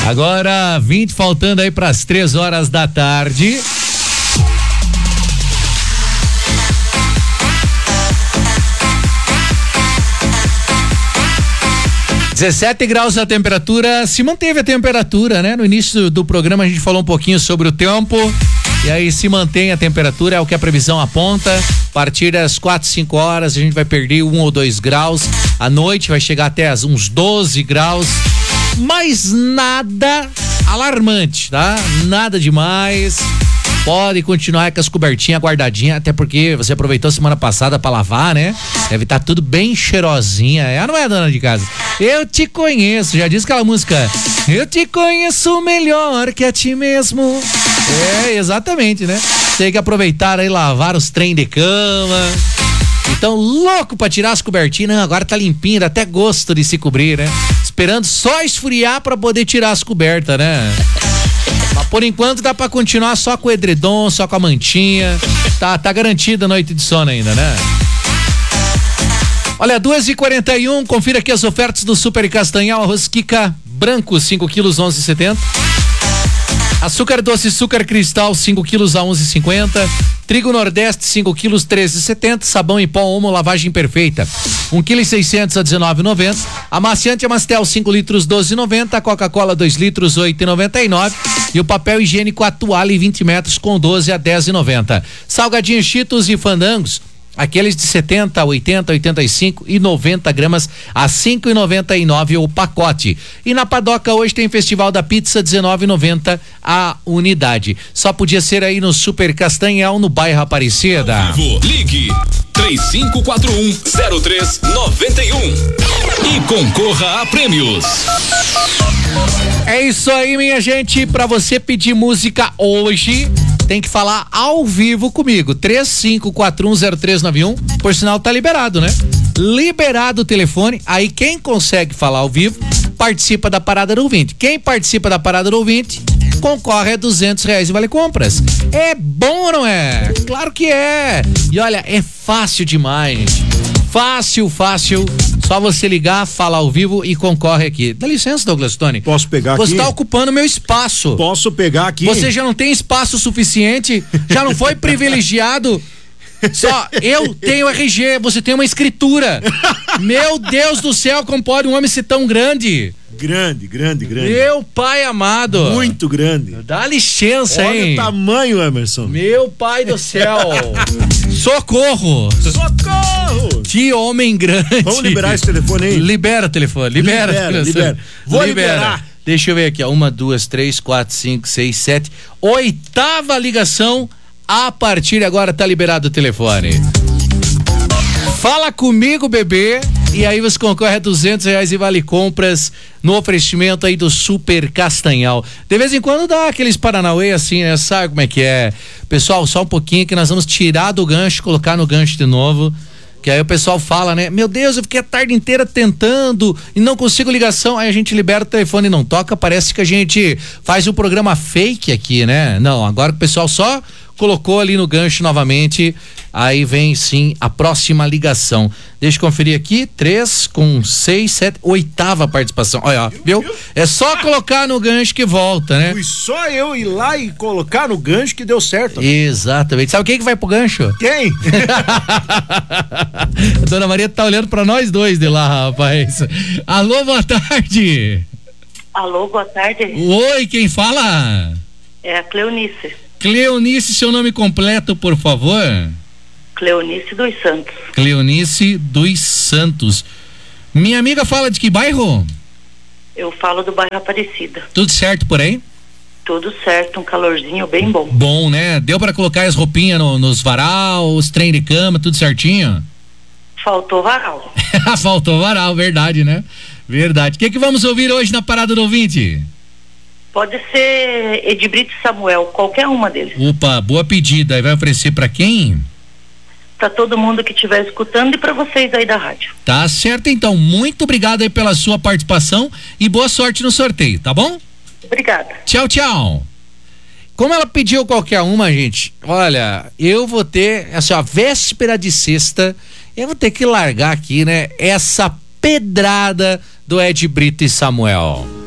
Agora 20 faltando aí para as 3 horas da tarde. (17 graus a temperatura), se manteve a temperatura, né? No início do programa a gente falou um pouquinho sobre o tempo, e aí se mantém a temperatura, é o que a previsão aponta. A partir das 4, 5 horas a gente vai perder 1 ou 2 graus, à noite vai chegar até uns 12 graus, mas nada alarmante, tá? Nada demais. Pode continuar com as cobertinhas guardadinhas, até porque você aproveitou semana passada pra lavar, né? Deve estar tudo bem cheirosinha. Ela não é dona de casa. Eu te conheço, já diz aquela música. Eu te conheço melhor que a ti mesmo. É, exatamente, né? Tem que aproveitar aí, lavar os trem de cama. Então, louco pra tirar as cobertinhas. Não, agora tá limpinho, dá até gosto de se cobrir, né? Esperando só esfriar pra poder tirar as cobertas, né? Mas por enquanto dá pra continuar só com o edredom, só com a mantinha. Tá garantida a noite de sono ainda, né? Olha, 2h41, confira aqui as ofertas do Super Castanhal. Arroz Kika branco, 5 quilos, 11,70. Açúcar doce, açúcar cristal, 5 quilos a 11,50. Trigo Nordeste, 5 quilos, 13,70. Sabão em pó Omo, lavagem perfeita, 1,6 kg a 19,90. Amaciante Amastel, 5 litros, 12,90. Coca-Cola, 2 litros, 8,99. E o papel higiênico a toalha 20 metros com 12 a 10,90. Salgadinhos Cheetos e Fandangos, aqueles de 70, 80, 85 e 90 gramas a 5,99 o pacote. E na Padoca hoje tem Festival da Pizza, 19,90 a unidade. Só podia ser aí no Super Castanhal, no bairro Aparecida. Ligue 3541-0391 e concorra a prêmios. É isso aí, minha gente. Pra você pedir música hoje, tem que falar ao vivo comigo. 35410391. Por sinal, tá liberado, né? Liberado o telefone. Aí quem consegue falar ao vivo participa da Parada do Ouvinte. Quem participa da Parada do Ouvinte concorre a R$200 em Vale Compras. É bom ou não é? Claro que é. E olha, é fácil demais, gente. Fácil. Só você ligar, falar ao vivo e concorre aqui. Dá licença, Douglas Tony. Posso pegar aqui? Você está ocupando meu espaço. Posso pegar aqui? Você já não tem espaço suficiente? Já não foi privilegiado? Só eu tenho RG, você tem uma escritura. Meu Deus do céu, como pode um homem ser tão grande? Grande. Meu pai amado. Muito grande. Dá licença, Olha hein? o tamanho, Emerson. Meu pai do céu. Socorro. Que homem grande. Vamos liberar esse telefone aí? Libera o telefone. Libera. Vou liberar. Deixa eu ver aqui, ó. 1, 2, 3, 4, 5, 6, 7. 8ª ligação. A partir de agora tá liberado o telefone. Fala comigo, bebê. E aí você concorre a R$200 e Vale Compras no oferecimento aí do Super Castanhal. De vez em quando dá aqueles paranauê assim, né? Sabe como é que é? Pessoal, só um pouquinho que nós vamos tirar do gancho, colocar no gancho de novo. Que aí o pessoal fala, né? Meu Deus, eu fiquei a tarde inteira tentando e não consigo ligação. Aí a gente libera o telefone e não toca. Parece que a gente faz um programa fake aqui, né? Não, agora o pessoal só colocou ali no gancho novamente. Aí vem sim a próxima ligação. Deixa eu conferir aqui. 3 com 6, 7, 8ª participação. Olha, viu? É só colocar no gancho que volta, né? Fui só eu ir lá e colocar no gancho que deu certo. Exatamente. Sabe quem que vai pro gancho? Quem? A dona Maria tá olhando pra nós dois de lá, rapaz. Alô, boa tarde. Alô, boa tarde. Oi, quem fala? É a Cleonice. Cleonice, seu nome completo, por favor? Cleonice dos Santos. Cleonice dos Santos. Minha amiga fala de que bairro? Eu falo do bairro Aparecida. Tudo certo por aí? Tudo certo, um calorzinho bem bom. Bom, né? Deu pra colocar as roupinhas nos varal, os trem de cama, tudo certinho? Faltou varal. Faltou varal, verdade, né? Verdade. O que vamos ouvir hoje na Parada do Ouvinte? Pode ser Edbrito e Samuel, qualquer uma deles. Opa, boa pedida. E vai oferecer pra quem? Pra todo mundo que estiver escutando e pra vocês aí da rádio. Tá certo, então. Muito obrigado aí pela sua participação e boa sorte no sorteio, tá bom? Obrigada. Tchau. Como ela pediu qualquer uma, gente, olha, eu vou ter, assim, a véspera de sexta, eu vou ter que largar aqui, né, essa pedrada do Edbrito e Samuel.